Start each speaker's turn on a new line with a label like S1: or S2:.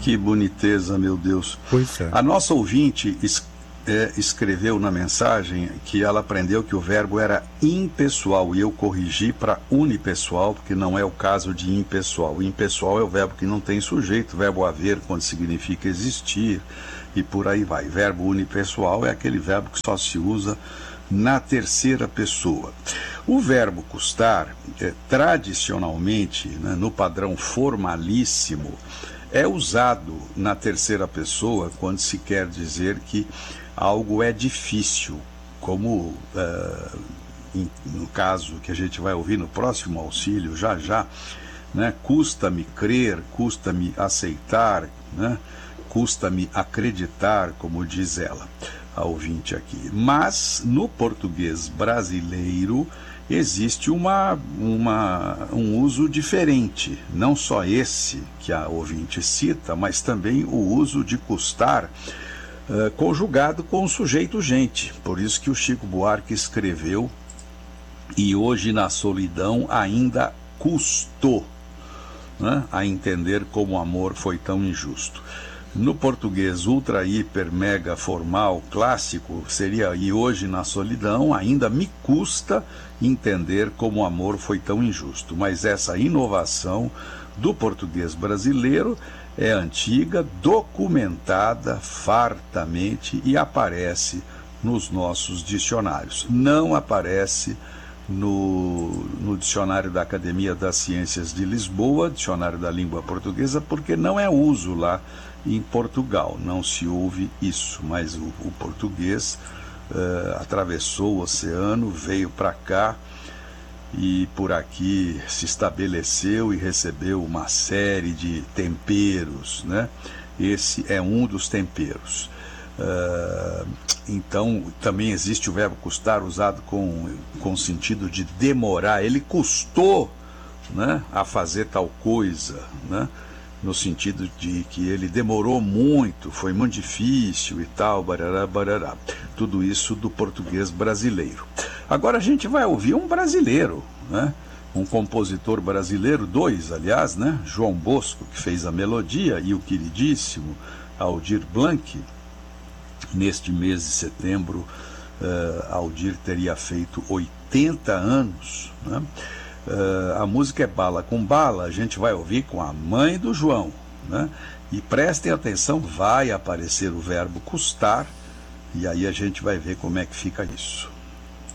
S1: Que boniteza, meu Deus.
S2: Pois é.
S1: A nossa ouvinte escreveu na mensagem que ela aprendeu que o verbo era impessoal, e eu corrigi para unipessoal, porque não é o caso de impessoal. O impessoal é o verbo que não tem sujeito, verbo haver, quando significa existir, e por aí vai. Verbo unipessoal é aquele verbo que só se usa na terceira pessoa. O verbo custar, tradicionalmente, né, no padrão formalíssimo, é usado na terceira pessoa quando se quer dizer que algo é difícil, como no caso que a gente vai ouvir no próximo auxílio, já, né? Custa-me crer, custa-me aceitar, né? Custa-me acreditar, como diz ela, a ouvinte aqui. Mas no português brasileiro existe um uso diferente, não só esse que a ouvinte cita, mas também o uso de custar conjugado com o sujeito gente. Por isso que o Chico Buarque escreveu: e hoje na solidão ainda custou, né, a entender como o amor foi tão injusto. No português ultra, hiper, mega, formal, clássico, seria: e hoje na solidão ainda me custa entender como o amor foi tão injusto. Mas essa inovação do português brasileiro é antiga, documentada fartamente e aparece nos nossos dicionários. Não aparece no dicionário da Academia das Ciências de Lisboa, dicionário da língua portuguesa, porque não é uso lá em Portugal, não se ouve isso, mas o português atravessou o oceano, veio para cá e por aqui se estabeleceu e recebeu uma série de temperos, né? Esse é um dos temperos. Então também existe o verbo custar usado com sentido de demorar. Ele custou, né, a fazer tal coisa, né? No sentido de que ele demorou muito, foi muito difícil e tal, barará, barará. Tudo isso do português brasileiro. Agora a gente vai ouvir um brasileiro, né? Um compositor brasileiro, dois, aliás, né? João Bosco, que fez a melodia, e o queridíssimo Aldir Blanc. Neste mês de setembro, Aldir teria feito 80 anos, né? A música é Bala com Bala, a gente vai ouvir com a mãe do João, né? E prestem atenção, vai aparecer o verbo custar, e aí a gente vai ver como é que fica isso.